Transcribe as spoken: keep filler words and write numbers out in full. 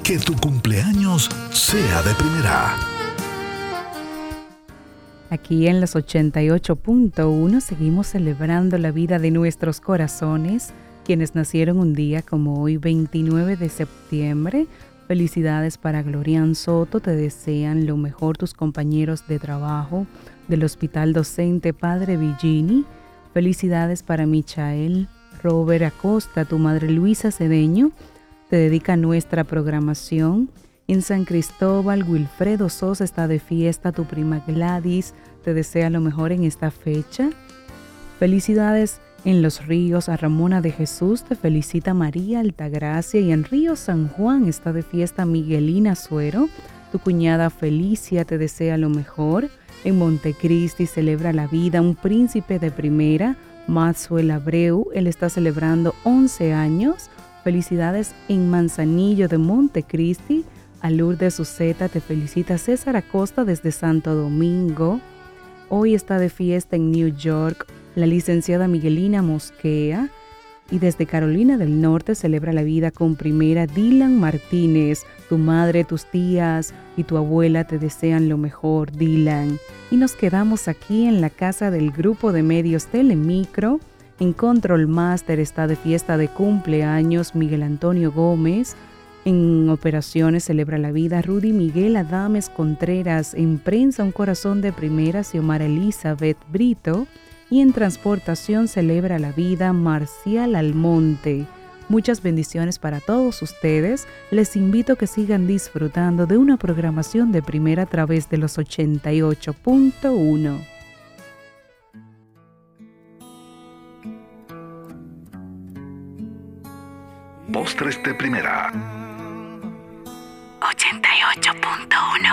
Que tu cumpleaños sea de primera. Aquí en los ochenta y ocho punto uno seguimos celebrando la vida de nuestros corazones, quienes nacieron un día como hoy, veintinueve de septiembre. Felicidades para Glorian Soto, te desean lo mejor tus compañeros de trabajo del Hospital Docente Padre Villini. Felicidades para Michael Robert Acosta, tu madre Luisa Cedeño, te dedica nuestra programación. En San Cristóbal, Wilfredo Sosa está de fiesta, tu prima Gladys te desea lo mejor en esta fecha. Felicidades en Los Ríos, a Ramona de Jesús te felicita María Altagracia, y en Río San Juan está de fiesta Miguelina Suero, tu cuñada Felicia te desea lo mejor. En Montecristi celebra la vida un príncipe de primera, Maxwell Abreu, él está celebrando once años. Felicidades en Manzanillo de Montecristi, a Lourdes Uceta te felicita César Acosta desde Santo Domingo. Hoy está de fiesta en New York la licenciada Miguelina Mosquea, y desde Carolina del Norte celebra la vida con primera Dylan Martínez. Tu madre, tus tías y tu abuela te desean lo mejor, Dylan. Y nos quedamos aquí en la casa del grupo de medios Telemicro. En Control Master está de fiesta de cumpleaños Miguel Antonio Gómez. En operaciones celebra la vida Rudy Miguel Adames Contreras. En prensa un corazón de primera Xiomara Elizabeth Brito. Y en transportación celebra la vida Marcial Almonte. Muchas bendiciones para todos ustedes. Les invito a que sigan disfrutando de una programación de primera a través de los ochenta y ocho punto uno. Postres de primera. ochenta y ocho punto uno.